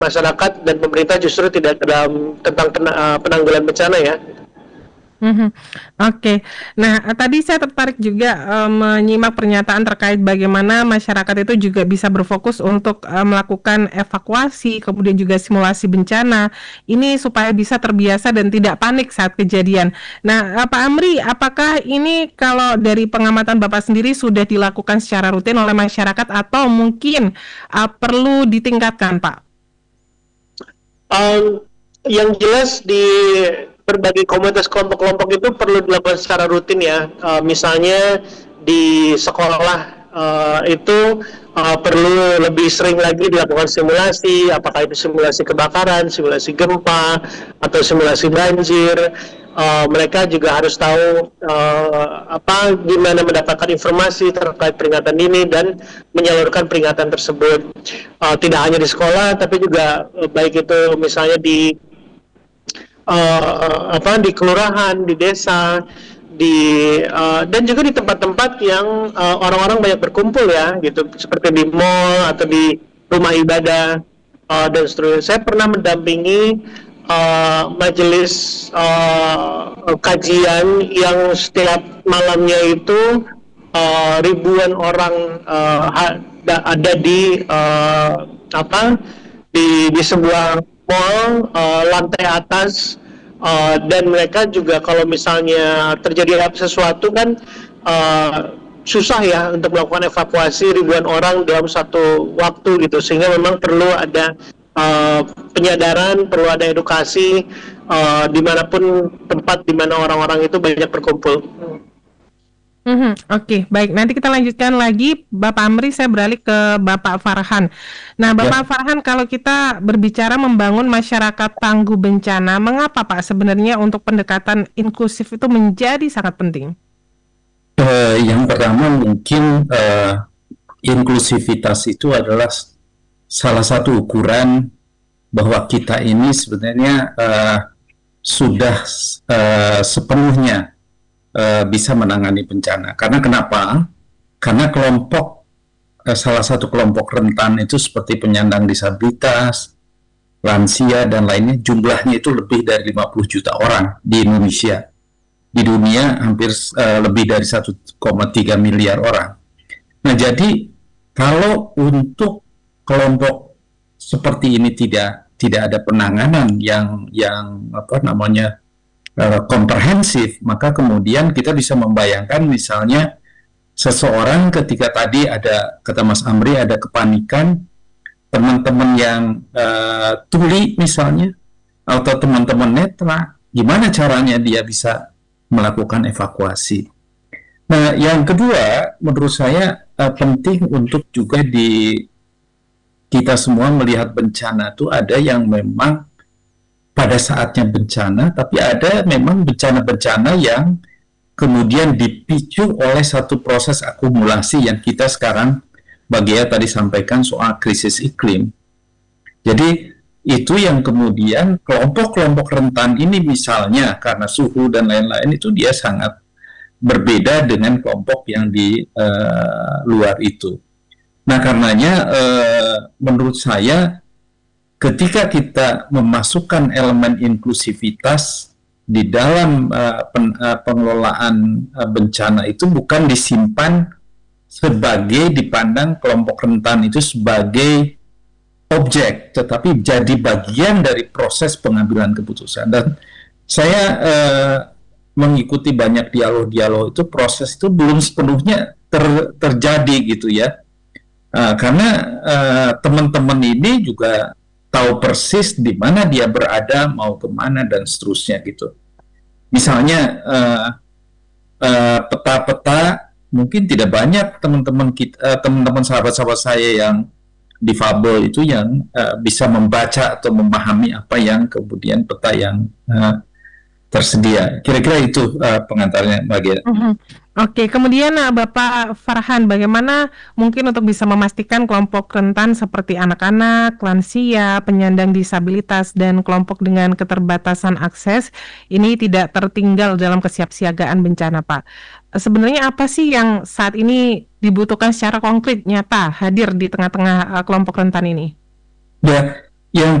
masyarakat dan pemerintah justru tidak dalam tentang penanggulangan bencana ya. Oke. Nah, tadi saya tertarik juga menyimak pernyataan terkait bagaimana masyarakat itu juga bisa berfokus untuk melakukan evakuasi, kemudian juga simulasi bencana. Ini supaya bisa terbiasa dan tidak panik saat kejadian. Nah, Pak Amri, apakah ini kalau dari pengamatan Bapak sendiri sudah dilakukan secara rutin oleh masyarakat atau mungkin perlu ditingkatkan, Pak? Yang jelas di berbagai komunitas kelompok-kelompok itu perlu dilakukan secara rutin ya. Misalnya di sekolah itu perlu lebih sering lagi dilakukan simulasi, apakah itu simulasi kebakaran, simulasi gempa, atau simulasi banjir. Mereka juga harus tahu gimana mendapatkan informasi terkait peringatan ini dan menyalurkan peringatan tersebut. Tidak hanya di sekolah, tapi juga baik itu misalnya di di kelurahan, di desa, dan juga di tempat-tempat yang orang-orang banyak berkumpul ya, gitu, seperti di mall atau di rumah ibadah dan seterusnya. Saya pernah mendampingi majelis kajian yang setiap malamnya itu ribuan orang ada di sebuah mall lantai atas, dan mereka juga kalau misalnya terjadi sesuatu kan susah ya untuk melakukan evakuasi ribuan orang dalam satu waktu gitu, sehingga memang perlu ada penyadaran, perlu ada edukasi dimanapun tempat di mana orang-orang itu banyak berkumpul. Oke, baik. Nanti kita lanjutkan lagi, Bapak Amri. Saya beralih ke Bapak Farhan. Nah, Bapak Farhan, kalau kita berbicara membangun masyarakat tangguh bencana, mengapa Pak sebenarnya untuk pendekatan inklusif itu menjadi sangat penting? Yang pertama mungkin inklusivitas itu adalah salah satu ukuran bahwa kita ini sebenarnya sudah sepenuhnya bisa menangani bencana. Karena kenapa? Karena salah satu kelompok rentan itu seperti penyandang disabilitas, lansia, dan lainnya, jumlahnya itu lebih dari 50 juta orang di Indonesia. Di dunia hampir lebih dari 1,3 miliar orang. Nah, jadi kalau untuk kelompok seperti ini tidak ada penanganan yang komprehensif, maka kemudian kita bisa membayangkan misalnya seseorang ketika tadi ada, kata Mas Amri, ada kepanikan, teman-teman yang tuli misalnya, atau teman-teman netra, gimana caranya dia bisa melakukan evakuasi. Nah, yang kedua, menurut saya penting untuk juga kita semua melihat bencana itu ada yang memang pada saatnya bencana, tapi ada memang bencana-bencana yang kemudian dipicu oleh satu proses akumulasi yang kita sekarang, Bagia tadi sampaikan soal krisis iklim. Jadi itu yang kemudian kelompok-kelompok rentan ini misalnya karena suhu dan lain-lain itu dia sangat berbeda dengan kelompok yang di luar itu. Nah, karenanya menurut saya ketika kita memasukkan elemen inklusivitas di dalam pengelolaan bencana itu bukan disimpan sebagai dipandang kelompok rentan itu sebagai objek, tetapi jadi bagian dari proses pengambilan keputusan. Dan saya mengikuti banyak dialog-dialog itu, proses itu belum sepenuhnya terjadi gitu ya. Karena teman-teman ini juga tahu persis di mana dia berada, mau kemana, dan seterusnya gitu. Misalnya peta-peta, mungkin tidak banyak teman-teman sahabat-sahabat saya yang difabel itu yang bisa membaca atau memahami apa yang kemudian peta yang tersedia. Kira-kira itu pengantarnya, Bagia. Oke, kemudian Bapak Farhan, bagaimana mungkin untuk bisa memastikan kelompok rentan seperti anak-anak, lansia, penyandang disabilitas, dan kelompok dengan keterbatasan akses ini tidak tertinggal dalam kesiapsiagaan bencana, Pak? Sebenarnya apa sih yang saat ini dibutuhkan secara konkret, nyata, hadir di tengah-tengah kelompok rentan ini? Ya, Yang